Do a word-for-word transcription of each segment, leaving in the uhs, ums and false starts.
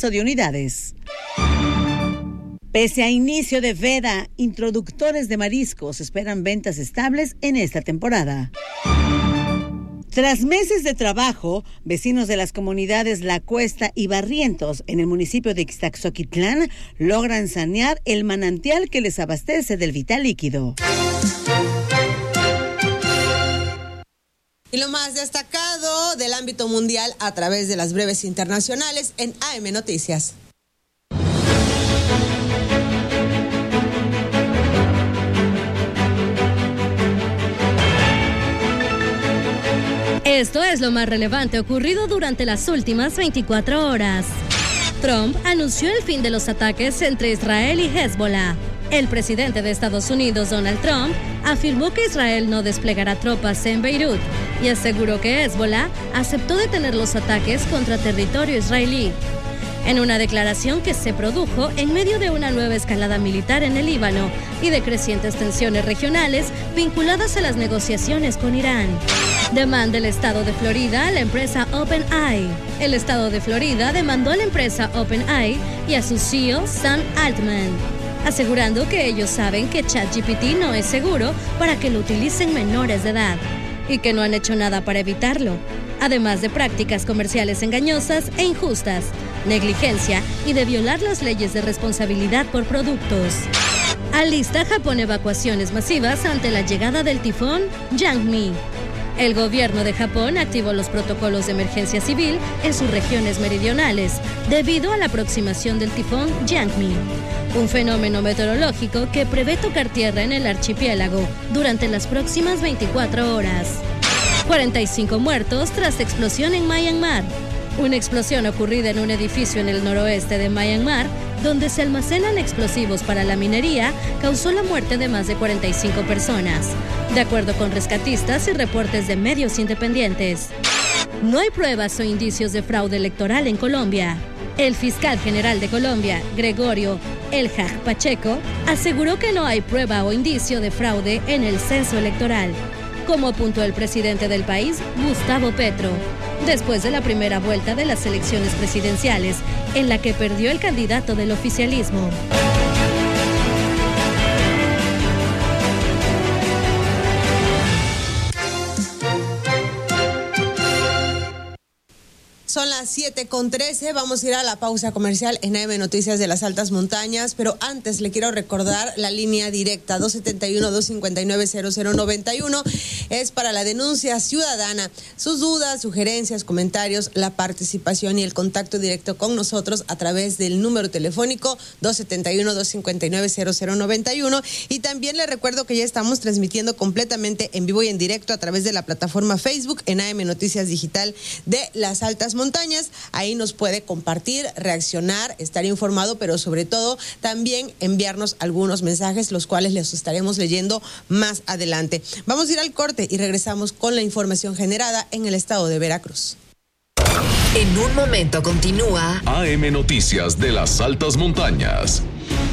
exceso de unidades. Pese a inicio de veda, introductores de mariscos esperan ventas estables en esta temporada. Tras meses de trabajo, vecinos de las comunidades La Cuesta y Barrientos, en el municipio de Ixtaxoquitlán, logran sanear el manantial que les abastece del vital líquido. Y lo más destacado del ámbito mundial a través de las breves internacionales en A M Noticias. Esto es lo más relevante ocurrido durante las últimas veinticuatro horas. Trump anunció el fin de los ataques entre Israel y Hezbollah. El presidente de Estados Unidos, Donald Trump, afirmó que Israel no desplegará tropas en Beirut y aseguró que Hezbollah aceptó detener los ataques contra territorio israelí. En una declaración que se produjo en medio de una nueva escalada militar en el Líbano y de crecientes tensiones regionales vinculadas a las negociaciones con Irán. Demanda el estado de Florida a la empresa OpenAI. El estado de Florida demandó a la empresa OpenAI y a su C E O Sam Altman, asegurando que ellos saben que ChatGPT no es seguro para que lo utilicen menores de edad y que no han hecho nada para evitarlo, además de prácticas comerciales engañosas e injustas, negligencia y de violar las leyes de responsabilidad por productos. Alista Japón evacuaciones masivas ante la llegada del tifón Yangmi. El gobierno de Japón activó los protocolos de emergencia civil en sus regiones meridionales debido a la aproximación del tifón Yangmi, un fenómeno meteorológico que prevé tocar tierra en el archipiélago durante las próximas veinticuatro horas. cuarenta y cinco muertos tras explosión en Myanmar. Una explosión ocurrida en un edificio en el noroeste de Myanmar, donde se almacenan explosivos para la minería, causó la muerte de más de cuarenta y cinco personas, de acuerdo con rescatistas y reportes de medios independientes. No hay pruebas o indicios de fraude electoral en Colombia. El fiscal general de Colombia, Gregorio Elhaj Pacheco, aseguró que no hay prueba o indicio de fraude en el censo electoral, como apuntó el presidente del país, Gustavo Petro, después de la primera vuelta de las elecciones presidenciales, en la que perdió el candidato del oficialismo. Son las siete con trece, vamos a ir a la pausa comercial en A M Noticias de las Altas Montañas, pero antes le quiero recordar la línea directa dos siete uno, dos cinco nueve, cero cero nueve uno, es para la denuncia ciudadana. Sus dudas, sugerencias, comentarios, la participación y el contacto directo con nosotros a través del número telefónico dos siete uno, dos cinco nueve, cero cero nueve uno, y también le recuerdo que ya estamos transmitiendo completamente en vivo y en directo a través de la plataforma Facebook en A M Noticias Digital de las Altas Montañas. Montañas, ahí nos puede compartir, reaccionar, estar informado, pero sobre todo también enviarnos algunos mensajes, los cuales les estaremos leyendo más adelante. Vamos a ir al corte y regresamos con la información generada en el estado de Veracruz. En un momento continúa A M Noticias de las Altas Montañas.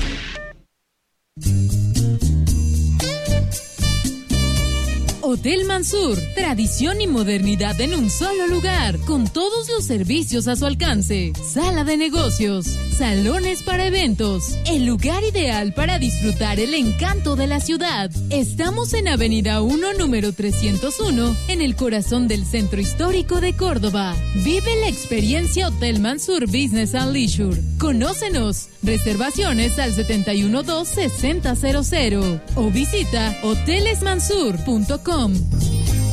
Hotel Mansur, tradición y modernidad en un solo lugar, con todos los servicios a su alcance. Sala de negocios, salones para eventos, el lugar ideal para disfrutar el encanto de la ciudad. Estamos en Avenida uno, número trescientos uno, en el corazón del centro histórico de Córdoba. Vive la experiencia Hotel Mansur Business and Leisure. Conócenos. Reservaciones al siete uno dos, seis cero cero cero o visita hoteles mansur punto com.